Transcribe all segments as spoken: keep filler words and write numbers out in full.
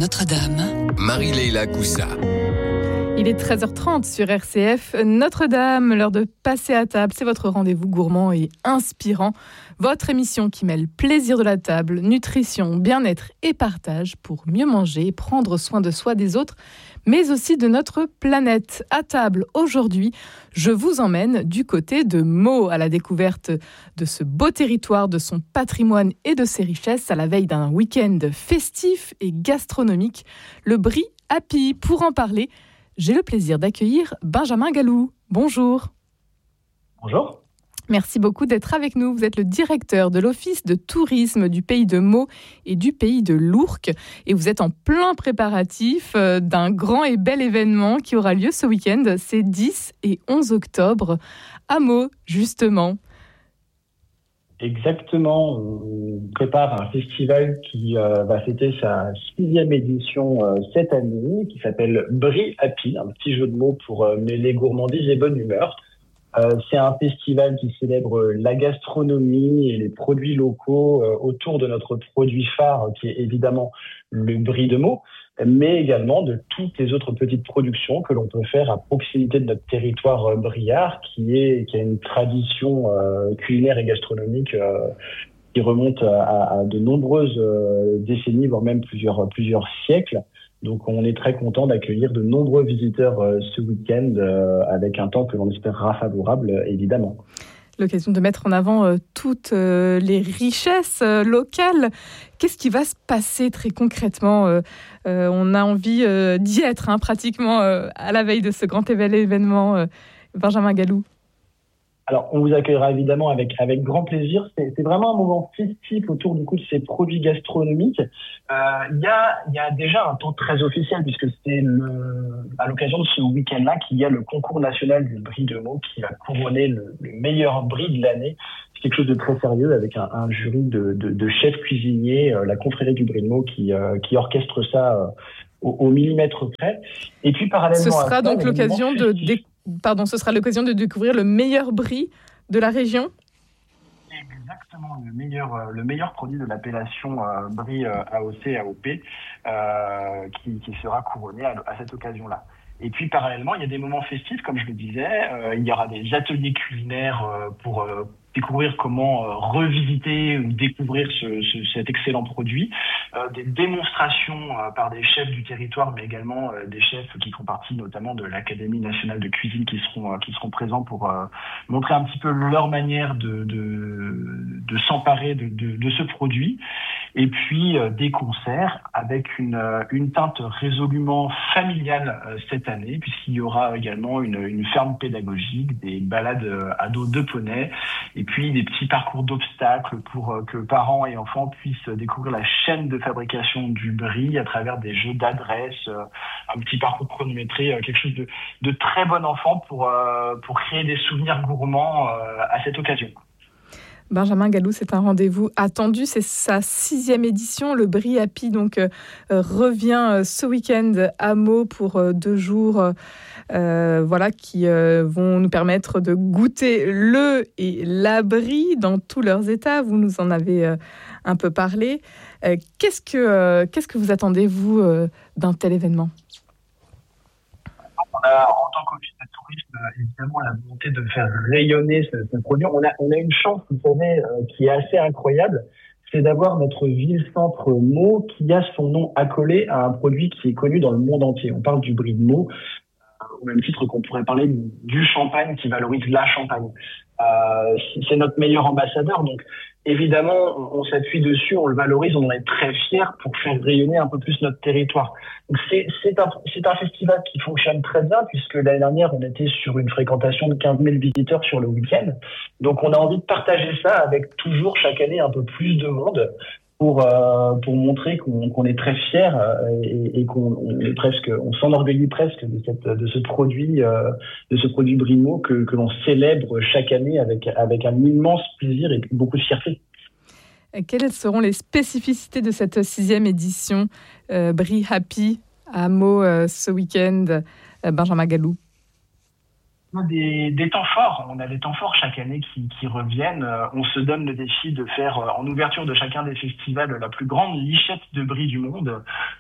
Notre-Dame. Marie-Leila Coussa. Il est treize heures trente sur R C F. Notre-Dame, l'heure de passer à table. C'est votre rendez-vous gourmand et inspirant. Votre émission qui mêle plaisir de la table, nutrition, bien-être et partage pour mieux manger, prendre soin de soi, des autres, mais aussi de notre planète. À table aujourd'hui, je vous emmène du côté de Meaux à la découverte de ce beau territoire, de son patrimoine et de ses richesses à la veille d'un week-end festif et gastronomique. Le Brie Happy. Pour en parler, j'ai le plaisir d'accueillir Benjamin Galou. Bonjour. Bonjour. Merci beaucoup d'être avec nous. Vous êtes le directeur de l'Office de tourisme du pays de Meaux et du pays de l'Ourcq. Et vous êtes en plein préparatif d'un grand et bel événement qui aura lieu ce week-end. C'est dix et onze octobre à Meaux, justement. Exactement. On prépare un festival qui euh, va fêter sa sixième édition euh, cette année, qui s'appelle Brie Happy, un petit jeu de mots pour euh, mêler gourmandise et bonne humeur. Euh, c'est un festival qui célèbre la gastronomie et les produits locaux euh, autour de notre produit phare, qui est évidemment le Brie de Meaux, mais également de toutes les autres petites productions que l'on peut faire à proximité de notre territoire euh, briard, qui est qui a une tradition euh, culinaire et gastronomique euh, qui remonte à, à de nombreuses euh, décennies, voire même plusieurs plusieurs siècles. Donc, on est très content d'accueillir de nombreux visiteurs euh, ce week-end euh, avec un temps que l'on espérera favorable, euh, évidemment. L'occasion de mettre en avant euh, toutes euh, les richesses euh, locales. Qu'est-ce qui va se passer très concrètement euh, euh, On a envie euh, d'y être hein, pratiquement euh, à la veille de ce grand événement. Euh, Benjamin Galou. Alors, on vous accueillera évidemment avec avec grand plaisir. C'est, c'est vraiment un moment festif autour du coup de ces produits gastronomiques. Euh, Il y a il y a déjà un temps très officiel puisque c'est le à l'occasion de ce week-end-là qu'il y a le concours national du Brie de Meaux qui va couronner le, le meilleur brie de l'année. C'est quelque chose de très sérieux avec un, un jury de, de, de chefs cuisiniers, euh, la confrérie du Brie de Meaux qui euh, qui orchestre ça euh, au, au millimètre près. Et puis parallèlement, ce sera à ça, donc l'occasion de dé- Pardon, ce sera l'occasion de découvrir le meilleur brie de la région. Exactement, le meilleur, le meilleur produit de l'appellation euh, brie euh, A O C A O P euh, qui, qui sera couronné à, à cette occasion-là. Et puis parallèlement, il y a des moments festifs, comme je le disais. Euh, il y aura des ateliers culinaires euh, pour euh, découvrir comment euh, revisiter ou découvrir ce, ce, cet excellent produit. Euh, des démonstrations euh, par des chefs du territoire, mais également euh, des chefs qui font partie notamment de l'Académie nationale de cuisine qui seront euh, qui seront présents pour euh, montrer un petit peu leur manière de de, de s'emparer de, de, de ce produit. Et puis euh, des concerts avec une euh, une teinte résolument familiale euh, cette année, puisqu'il y aura également une une ferme pédagogique, des balades euh, à dos de poney, et puis des petits parcours d'obstacles pour euh, que parents et enfants puissent découvrir la chaîne de fabrication du brie à travers des jeux d'adresse, euh, un petit parcours chronométré, euh, quelque chose de de très bon enfant pour euh, pour créer des souvenirs gourmands euh, à cette occasion. Benjamin Galou, c'est un rendez-vous attendu. C'est sa sixième édition. Le Brie Happy donc, euh, revient euh, ce week-end à Meaux pour euh, deux jours euh, voilà, qui euh, vont nous permettre de goûter le et la brie dans tous leurs états. Vous nous en avez euh, un peu parlé. Euh, qu'est-ce, que, euh, qu'est-ce que vous attendez, vous, euh, d'un tel événement ? On a, en tant qu'office de tourisme, évidemment, la volonté de faire rayonner ce, ce produit. On a, on a une chance, vous savez, euh, qui est assez incroyable, c'est d'avoir notre ville-centre Meaux qui a son nom accolé à un produit qui est connu dans le monde entier. On parle du Brie de Meaux, euh, au même titre qu'on pourrait parler du champagne qui valorise la Champagne. Euh, c'est notre meilleur ambassadeur, donc évidemment, on, on s'appuie dessus, on le valorise, on en est très fiers pour faire rayonner un peu plus notre territoire. Donc c'est, c'est, un, c'est un festival qui fonctionne très bien, puisque l'année dernière, on était sur une fréquentation de quinze mille visiteurs sur le week-end. Donc on a envie de partager ça avec toujours, chaque année, un peu plus de monde pour euh, pour montrer qu'on, qu'on est très fiers euh, et, et qu'on on est presque, on s'enorgueillit presque de cette de ce produit euh, de ce produit Brie de Meaux que que l'on célèbre chaque année avec avec un immense plaisir et beaucoup de fierté. Quelles seront les spécificités de cette sixième édition euh, Brie Happy à Meaux euh, ce week-end, euh, Benjamin Galou? On a des, des temps forts, on a des temps forts chaque année qui, qui reviennent. Euh, on se donne le défi de faire, euh, en ouverture de chacun des festivals, la plus grande lichette de brie du monde.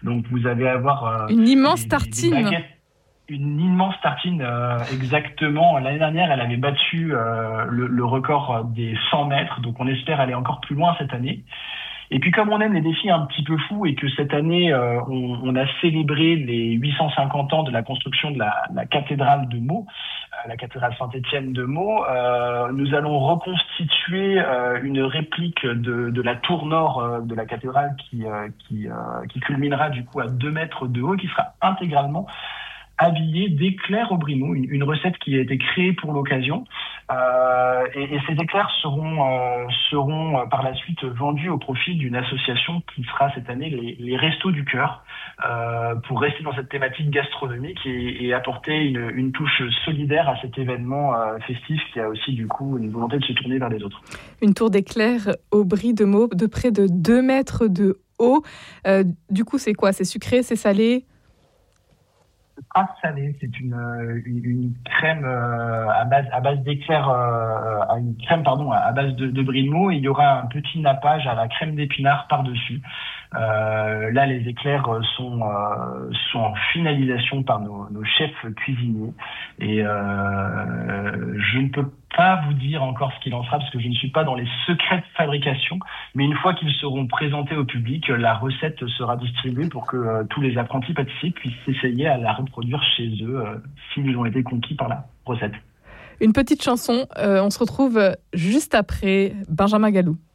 Donc vous allez avoir euh, une immense des, tartine. Des, des baguettes, une immense tartine, euh, exactement. L'année dernière, elle avait battu euh, le, le record des cent mètres, donc on espère aller encore plus loin cette année. Et puis comme on aime les défis un petit peu fous et que cette année, euh, on, on a célébré les huit cent cinquante ans de la construction de la, la cathédrale de Meaux, euh, la cathédrale Saint-Étienne de Meaux, euh, nous allons reconstituer euh, une réplique de, de la tour nord euh, de la cathédrale qui, euh, qui, euh, qui culminera du coup à deux mètres de haut, qui sera intégralement habillé d'éclairs au Brimo, une, une recette qui a été créée pour l'occasion. Euh, et, et ces éclairs seront, euh, seront euh, par la suite vendus au profit d'une association qui sera cette année les, les Restos du Cœur, euh, pour rester dans cette thématique gastronomique et, et apporter une, une touche solidaire à cet événement euh, festif qui a aussi du coup une volonté de se tourner vers les autres. Une tour d'éclairs au bris de Meaux de près de deux mètres de haut. Euh, du coup, c'est quoi ? C'est sucré, c'est salé ? Pas salé, c'est une, une, une crème euh, à base à base d'éclairs, euh, une crème pardon à base de, de brie de Meaux, et il y aura un petit nappage à la crème d'épinards par dessus. Euh, là, les éclairs sont euh, sont en finalisation par nos, nos chefs cuisiniers, et euh, je ne peux pas vous dire encore ce qu'il en sera parce que je ne suis pas dans les secrets de fabrication, mais une fois qu'ils seront présentés au public, la recette sera distribuée pour que euh, tous les apprentis pâtissiers puissent essayer à la reproduire chez eux euh, s'ils ont été conquis par la recette. Une petite chanson, euh, on se retrouve juste après Benjamin Gallou.